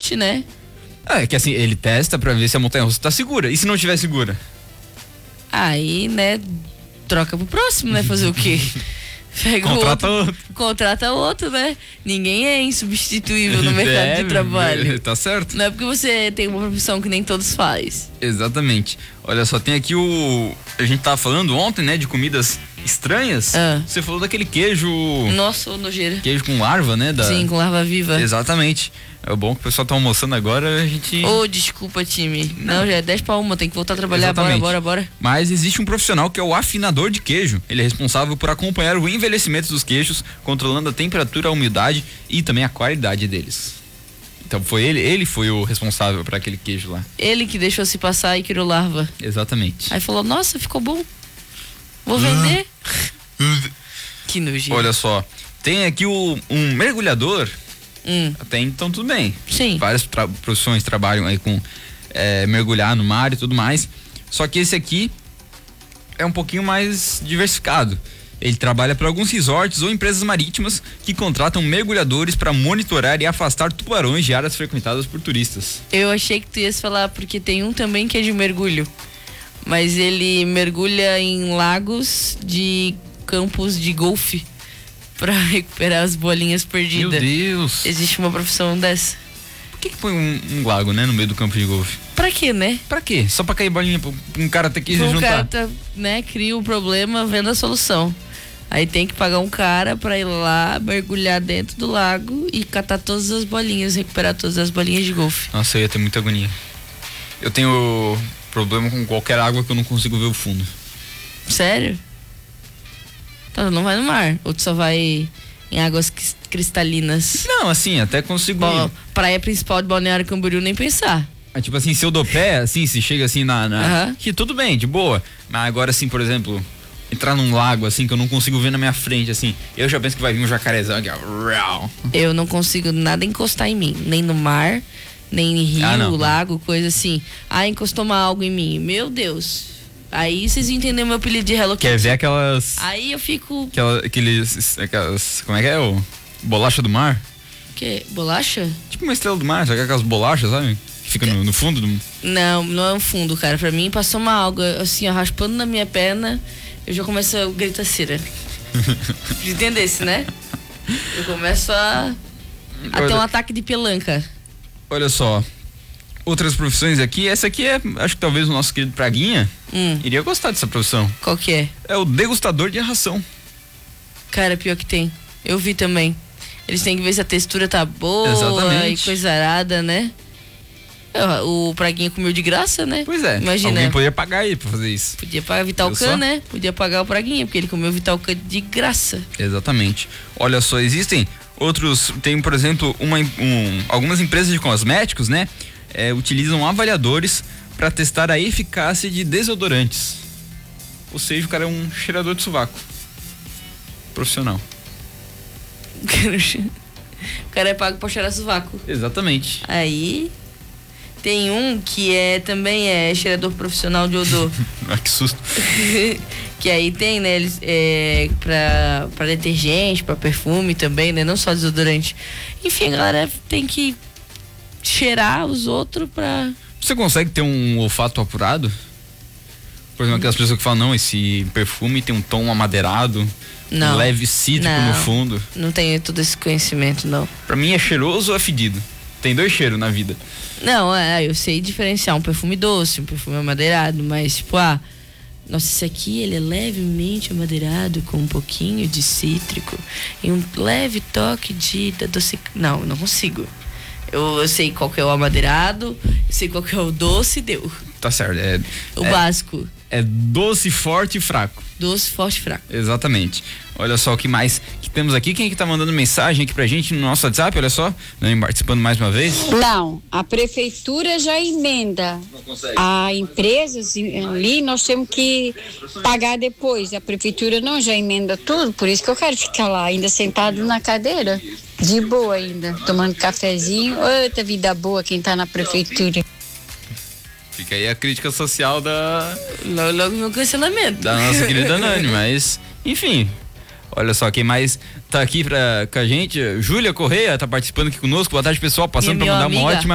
sorte, né? É que assim, ele testa pra ver se a montanha-russa tá segura. E se não estiver segura? Aí, né, troca pro próximo, né? Fazer o quê? Pega contrata outro, né? Ninguém é insubstituível no mercado de trabalho. Tá certo. Não é porque você tem uma profissão que nem todos faz. Exatamente. Olha só, tem aqui a gente tava falando ontem, né, de comidas estranhas. Você falou daquele queijo... Nossa, ô nojeira. Queijo com larva, né? Sim, com larva viva. Exatamente. É bom que o pessoal tá almoçando agora, a gente... Desculpa, time. Não, já é 10:01, tem que voltar a trabalhar. Exatamente. Bora. Mas existe um profissional que é o afinador de queijo. Ele é responsável por acompanhar o envelhecimento dos queijos, controlando a temperatura, a umidade e também a qualidade deles. Então foi ele foi o responsável por aquele queijo lá. Ele que deixou se passar e criou larva. Exatamente. Aí falou, nossa, ficou bom. Vou vender. Que nojento. Olha só, tem aqui um mergulhador. Até então tudo bem. Sim. Várias profissões trabalham aí com mergulhar no mar e tudo mais. Só que esse aqui é um pouquinho mais diversificado. Ele trabalha para alguns resorts ou empresas marítimas que contratam mergulhadores para monitorar e afastar tubarões de áreas frequentadas por turistas. Eu achei que tu ia falar, porque tem um também que é de mergulho. Mas ele mergulha em lagos de campos de golfe pra recuperar as bolinhas perdidas. Meu Deus! Existe uma profissão dessa. Por que põe um lago, né, no meio do campo de golfe? Pra quê, né? Pra quê? Só pra cair bolinha pra um cara ter que se juntar? Um cara cria o problema, vendo a solução. Aí tem que pagar um cara pra ir lá, mergulhar dentro do lago e catar todas as bolinhas, recuperar todas as bolinhas de golfe. Nossa, eu ia ter muita agonia. Eu tenho problema com qualquer água que eu não consigo ver o fundo. Sério? Então não vai no mar, ou tu só vai em águas cristalinas? Não, assim, até consigo ir. Praia principal de Balneário Camboriú, nem pensar. Tipo assim, se eu dou pé, assim, se chega assim que tudo bem, de boa. Mas agora assim, por exemplo, entrar num lago assim que eu não consigo ver na minha frente, assim, eu já penso que vai vir um jacarezão aqui, ó. Eu não consigo nada encostar em mim, nem no mar, nem em rio, lago, coisa assim. Encostou algo em mim, meu Deus. Aí vocês entenderam meu apelido de Hello Kitty. Quer ver aquelas... Aí eu fico... Aquelas... Como é que é? Bolacha do mar? Que? Bolacha? Tipo uma estrela do mar, sabe aquelas bolachas, sabe? Que fica no fundo do... Não é o fundo, cara. Pra mim passou uma alga, assim, ó, raspando na minha perna, eu já começo a gritaceira. Entendesse, né? Eu começo a ter um ataque de pelanca. Olha só. Outras profissões aqui, essa aqui acho que talvez o nosso querido Praguinha iria gostar dessa profissão. Qual que é? É o degustador de ração. Cara, pior que tem. Eu vi também. Eles têm que ver se a textura tá boa. Exatamente. E coisa arada, né? O Praguinha comeu de graça, né? Pois é. Imagina. Alguém poderia pagar ele pra fazer isso. Podia pagar Vitalcan, né? Podia pagar o Praguinha, porque ele comeu Vitalcan de graça. Exatamente. Olha só, existem outros... Tem, por exemplo, algumas empresas de cosméticos, né? Utilizam avaliadores para testar a eficácia de desodorantes. Ou seja, o cara é um cheirador de sovaco profissional. O cara é pago pra cheirar sovaco. Exatamente. Aí tem um que também é cheirador profissional de odor. Que susto. Que aí tem, né, eles pra detergente, pra perfume também, né, não só desodorante. Enfim, a galera tem que cheirar os outros pra... Você consegue ter um olfato apurado? Por exemplo, aquelas pessoas que falam, não, esse perfume tem um tom amadeirado, um leve cítrico no fundo. Não tenho todo esse conhecimento, não. Pra mim é cheiroso ou é fedido? Tem 2 cheiros na vida. Não, eu sei diferenciar um perfume doce, um perfume amadeirado, mas tipo, nossa, esse aqui ele é levemente amadeirado com um pouquinho de cítrico e um leve toque de doce. Não consigo. Eu sei qual que é o amadeirado, sei qual que é o doce, deu. Tá certo. O básico. É doce, forte e fraco. Doce, forte e fraco. Exatamente. Olha só o que mais que temos aqui. Quem é que tá mandando mensagem aqui pra gente no nosso WhatsApp? Olha só, participando mais uma vez. Não, a prefeitura já emenda. Não consegue. A empresas ali nós temos que pagar depois. A prefeitura não, já emenda tudo. Por isso que eu quero ficar lá, ainda sentado na cadeira. De boa ainda, tomando cafezinho. Outra vida boa quem tá na prefeitura. Fica aí a crítica social Logo meu cancelamento. Da nossa querida Nani, mas enfim, olha só, quem mais tá aqui com a gente, Júlia Correia tá participando aqui conosco. Boa tarde, pessoal, passando para mandar uma ótima